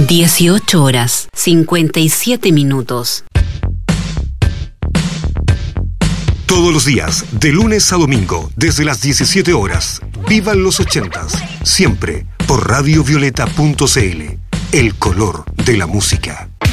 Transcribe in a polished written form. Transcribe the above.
18 horas, 57 minutos. Todos los días, de lunes a domingo, desde las 17 horas. Vivan los 80s, siempre por radiovioleta.cl. El color de la música.